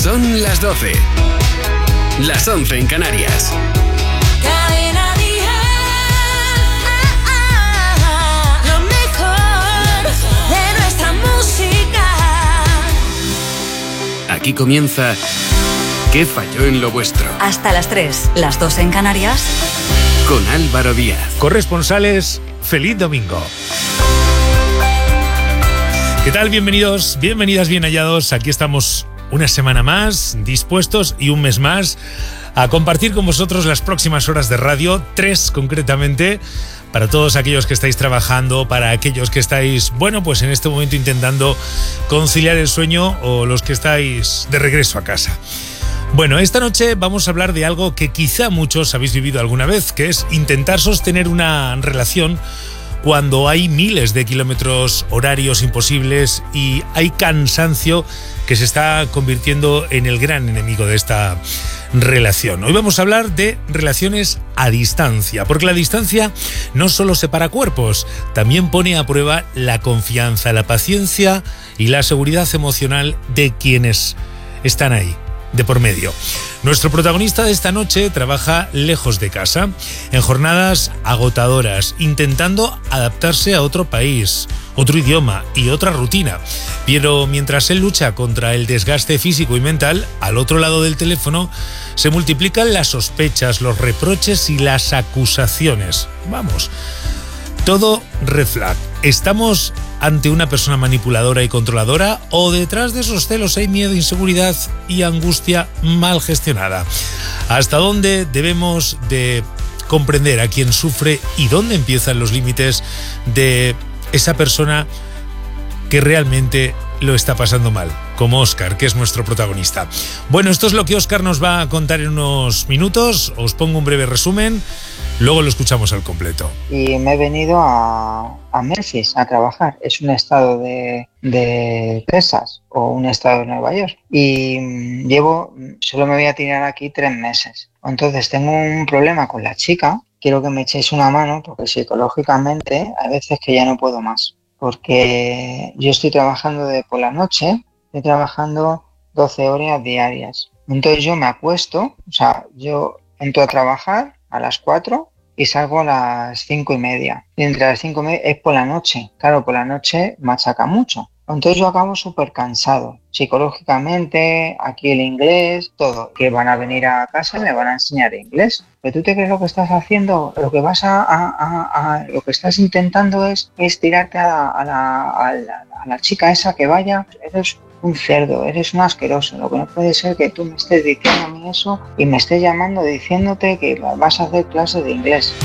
Son las 12. Las 11 en Canarias. Cadena Dial. Lo mejor de nuestra música. Aquí comienza ¿Qué falló en lo vuestro? Hasta las 3, las 2 en Canarias. Con Álvaro Díaz. Corresponsales, feliz domingo. ¿Qué tal? Bienvenidos, bienvenidas, bien hallados. Aquí estamos una semana más, dispuestos y un mes más a compartir con vosotros las próximas horas de radio, 3 concretamente, para todos aquellos que estáis trabajando, para aquellos que estáis, pues en este momento intentando conciliar el sueño o los que estáis de regreso a casa. Bueno, esta noche vamos a hablar de algo que quizá muchos habéis vivido alguna vez, que es intentar sostener una relación cuando hay miles de kilómetros horarios imposibles y hay cansancio que se está convirtiendo en el gran enemigo de esta relación. Hoy vamos a hablar de relaciones a distancia, porque la distancia no solo separa cuerpos, también pone a prueba la confianza, la paciencia y la seguridad emocional de quienes están ahí, de por medio. Nuestro protagonista de esta noche trabaja lejos de casa, en jornadas agotadoras, intentando adaptarse a otro país, otro idioma y otra rutina. Pero mientras él lucha contra el desgaste físico y mental, al otro lado del teléfono se multiplican las sospechas, los reproches y las acusaciones. Todo red flag. ¿Estamos ante una persona manipuladora y controladora o detrás de esos celos hay miedo, inseguridad y angustia mal gestionada? ¿Hasta dónde debemos de comprender a quién sufre y dónde empiezan los límites de esa persona que realmente lo está pasando mal? Como Óscar, que es nuestro protagonista. Bueno, esto es lo que Óscar nos va a contar en unos minutos. Os pongo un breve resumen. Luego lo escuchamos al completo. Y me he venido a Memphis a trabajar. Es un estado de Texas o un estado de Nueva York. Y solo me voy a tirar aquí 3 meses. Entonces tengo un problema con la chica. Quiero que me echéis una mano porque psicológicamente hay veces que ya no puedo más. Porque yo estoy trabajando por la noche, estoy trabajando 12 horas diarias. Entonces yo me acuesto, yo entro a trabajar a las 4 y salgo a las 5:30. Y entre las 5:30 es por la noche. Claro, por la noche machaca mucho. Entonces yo acabo súper cansado, psicológicamente, aquí el inglés, todo. Que van a venir a casa y me van a enseñar inglés. Pero tú te crees lo que estás haciendo, lo que vas lo que estás intentando es tirarte a la chica esa que vaya. Eres un cerdo, eres un asqueroso. Lo que no puede ser que tú me estés diciendo a mí eso y me estés llamando diciéndote que vas a hacer clases de inglés.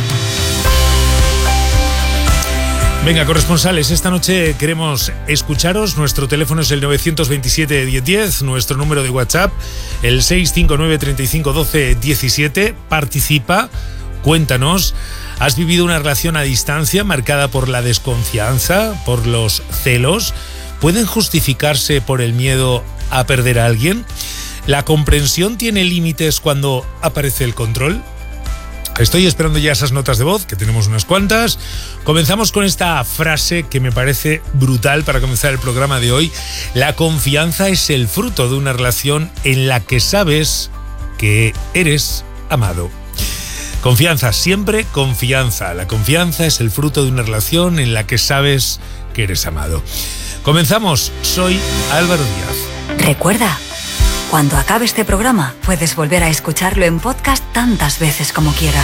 Venga, corresponsales, esta noche queremos escucharos. Nuestro teléfono es el 927-1010, nuestro número de WhatsApp, el 659-3512-17. Participa, cuéntanos. ¿Has vivido una relación a distancia marcada por la desconfianza, por los celos? ¿Pueden justificarse por el miedo a perder a alguien? ¿La comprensión tiene límites cuando aparece el control? Estoy esperando ya esas notas de voz, que tenemos unas cuantas. Comenzamos con esta frase que me parece brutal para comenzar el programa de hoy. La confianza es el fruto de una relación en la que sabes que eres amado. Confianza, siempre confianza. La confianza es el fruto de una relación en la que sabes que eres amado. Comenzamos. Soy Álvaro Díaz. Recuerda, cuando acabe este programa, puedes volver a escucharlo en podcast tantas veces como quieras.